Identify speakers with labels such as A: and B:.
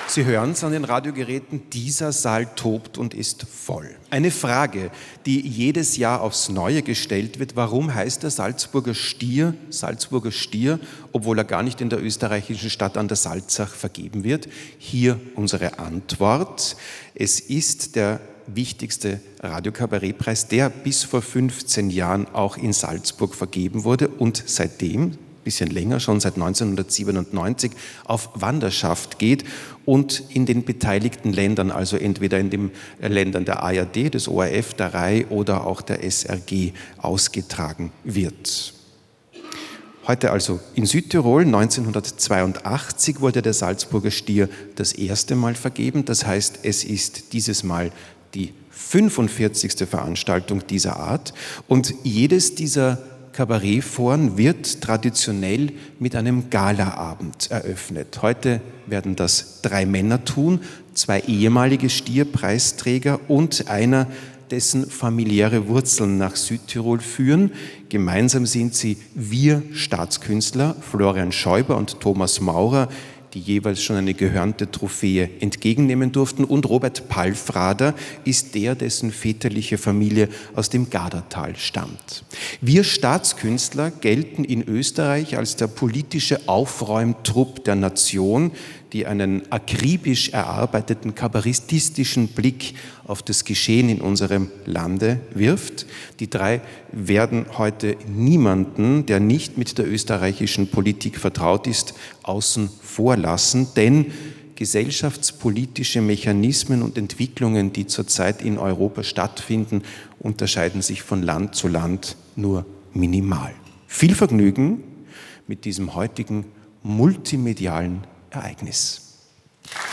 A: Sie hören es an den Radiogeräten, dieser Saal tobt und ist voll. Eine Frage, die jedes Jahr aufs Neue gestellt wird: Warum heißt der Salzburger Stier, obwohl er gar nicht in der österreichischen Stadt an der Salzach vergeben wird? Hier unsere Antwort: Es ist der wichtigste Radiokabarettpreis, der bis vor 15 Jahren auch in Salzburg vergeben wurde und seitdem, bisschen länger, schon seit 1997, auf Wanderschaft geht und in den beteiligten Ländern, also entweder in den Ländern der ARD, des ORF, der RAI oder auch der SRG ausgetragen wird. Heute also in Südtirol. 1982 wurde der Salzburger Stier das erste Mal vergeben. Das heißt, es ist dieses Mal die 45. Veranstaltung dieser Art und jedes dieser Kabarettforen wird traditionell mit einem Galaabend eröffnet. Heute werden das 3 Männer tun, 2 ehemalige Stierpreisträger und einer, dessen familiäre Wurzeln nach Südtirol führen. Gemeinsam sind sie wir Staatskünstler, Florian Schäuber und Thomas Maurer, die jeweils schon eine gehörnte Trophäe entgegennehmen durften. Und Robert Palfrader ist der, dessen väterliche Familie aus dem Gardatal stammt. Wir Staatskünstler gelten in Österreich als der politische Aufräumtrupp der Nation, die einen akribisch erarbeiteten kabarettistischen Blick auf das Geschehen in unserem Lande wirft. Die 3 werden heute niemanden, der nicht mit der österreichischen Politik vertraut ist, außen vor lassen, denn gesellschaftspolitische Mechanismen und Entwicklungen, die zurzeit in Europa stattfinden, unterscheiden sich von Land zu Land nur minimal. Viel Vergnügen mit diesem heutigen multimedialen Ereignis.